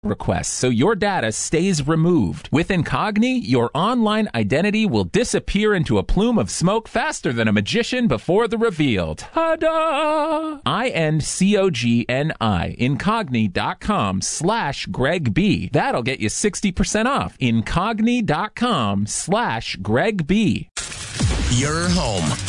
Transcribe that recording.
requests so your data stays removed. With Incogni, your online identity will disappear into a plume of smoke faster than a magician before the reveal. Ta-da! INCOGNI, Incogni.com/Greg B. That'll get you 60% off. Incogni.com/Greg B. Your home